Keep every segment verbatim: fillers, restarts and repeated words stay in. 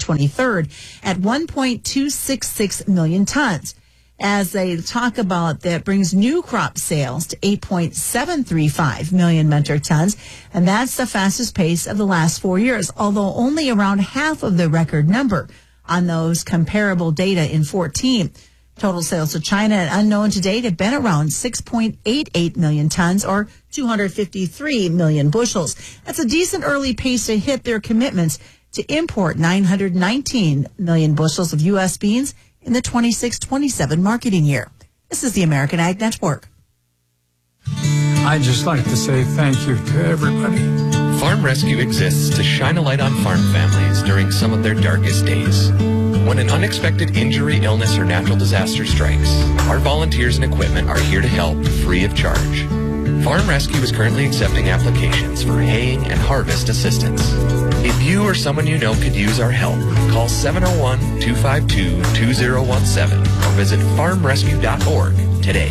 twenty-third at one point two six six million tons. As they talk about that brings new crop sales to eight point seven three five million metric tons, and that's the fastest pace of the last four years, although only around half of the record number on those comparable data in fourteen. Total sales to China and unknown to date have been around six point eight eight million tons or two hundred fifty-three million bushels. That's a decent early pace to hit their commitments to import nine hundred nineteen million bushels of U S beans in the twenty-six twenty-seven marketing year. This is the American Ag Network. I'd just like to say thank you to everybody. Farm Rescue exists to shine a light on farm families during some of their darkest days. When an unexpected injury, illness, or natural disaster strikes, our volunteers and equipment are here to help free of charge. Farm Rescue is currently accepting applications for haying and harvest assistance. If you or someone you know could use our help, call seven oh one, two five two, two oh one seven or visit farm rescue dot org today.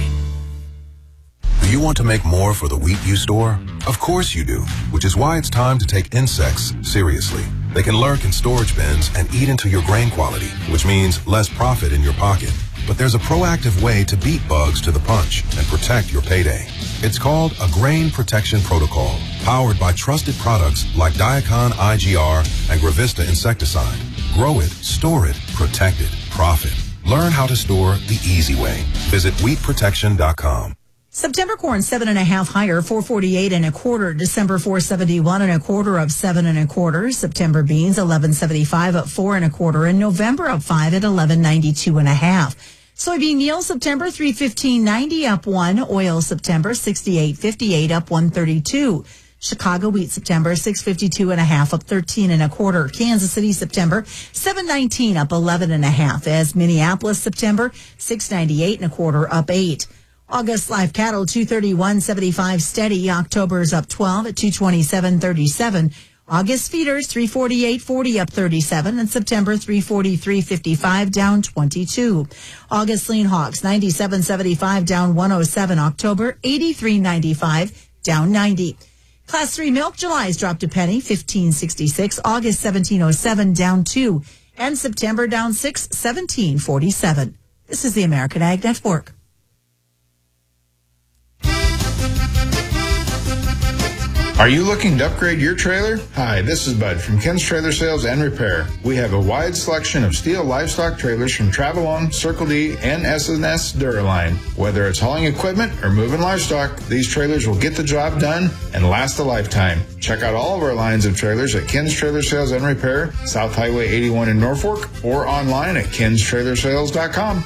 Do you want to make more for the wheat you store? Of course you do, which is why it's time to take insects seriously. They can lurk in storage bins and eat into your grain quality, which means less profit in your pocket. But there's a proactive way to beat bugs to the punch and protect your payday. It's called a Grain Protection Protocol, powered by trusted products like Diacon I G R and Gravista insecticide. Grow it, store it, protect it, profit. Learn how to store the easy way. Visit wheat protection dot com. September corn, seven and a half higher, four forty-eight and a quarter. December, four seventy-one and a quarter, up seven and a quarter. September beans, eleven seventy-five, up four and a quarter. And November, up five at eleven ninety-two and a half. Soybean meal, September, three fifteen ninety, up one. Oil, September, sixty-eight fifty-eight, up one thirty-two. Chicago wheat, September, six fifty-two and a half, up thirteen and a quarter. Kansas City, September, seven nineteen, up eleven and a half. As Minneapolis, September, six ninety-eight and a quarter, up eight. August live cattle, two thirty-one seventy-five steady. October's up twelve at two twenty-seven thirty-seven. August feeders, three forty-eight forty, up thirty-seven. And September, three forty-three fifty-five, down twenty-two. August lean hogs, ninety-seven seventy-five, down one oh seven. October, eighty-three ninety-five, down ninety. Class three milk, July's dropped a penny, fifteen sixty-six. August, seventeen oh seven, down two. And September, down six, seventeen forty-seven. This is the American Ag Network. Are you looking to upgrade your trailer? Hi, this is Bud from Ken's Trailer Sales and Repair. We have a wide selection of steel livestock trailers from Travelong, Circle D, and S and S Duraline. Whether it's hauling equipment or moving livestock, these trailers will get the job done and last a lifetime. Check out all of our lines of trailers at Ken's Trailer Sales and Repair, South Highway eighty-one in Norfolk, or online at kens trailer sales dot com.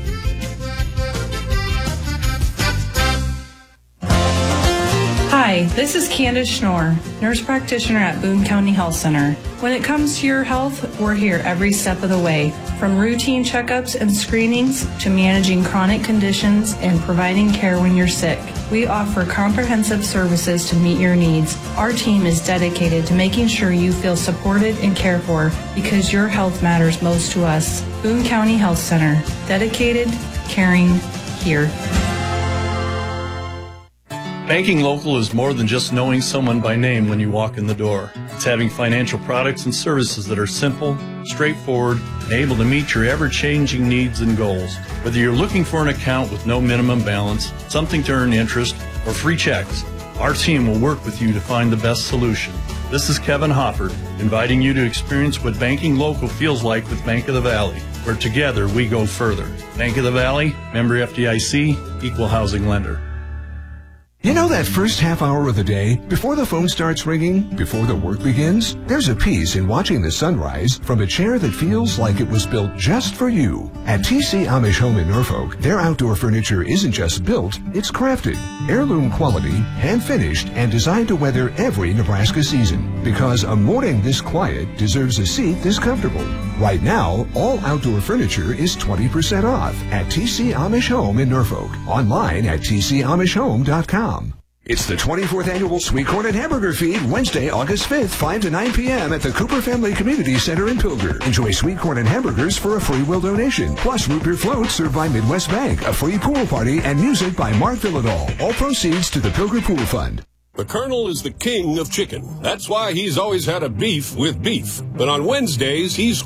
Hi, this is Candace Schnorr, nurse practitioner at Boone County Health Center. When it comes to your health, we're here every step of the way. From routine checkups and screenings to managing chronic conditions and providing care when you're sick. We offer comprehensive services to meet your needs. Our team is dedicated to making sure you feel supported and cared for because your health matters most to us. Boone County Health Center. Dedicated, caring, here. Banking local is more than just knowing someone by name when you walk in the door. It's having financial products and services that are simple, straightforward, and able to meet your ever-changing needs and goals. Whether you're looking for an account with no minimum balance, something to earn interest, or free checks, our team will work with you to find the best solution. This is Kevin Hofford, inviting you to experience what banking local feels like with Bank of the Valley, where together we go further. Bank of the Valley, member F D I C, equal housing lender. You know that first half hour of the day, before the phone starts ringing, before the work begins? There's a peace in watching the sunrise from a chair that feels like it was built just for you. At T C Amish Home in Norfolk, their outdoor furniture isn't just built, it's crafted. Heirloom quality, hand-finished, and designed to weather every Nebraska season. Because a morning this quiet deserves a seat this comfortable. Right now, all outdoor furniture is twenty percent off at T C Amish Home in Norfolk. Online at t c amish home dot com. It's the twenty-fourth Annual Sweet Corn and Hamburger Feed, Wednesday, August fifth, five to nine p.m. at the Cooper Family Community Center in Pilger. Enjoy sweet corn and hamburgers for a free will donation, plus root beer floats served by Midwest Bank, a free pool party, and music by Mark Villadol. All proceeds to the Pilger Pool Fund. The Colonel is the king of chicken. That's why he's always had a beef with beef. But on Wednesdays, he's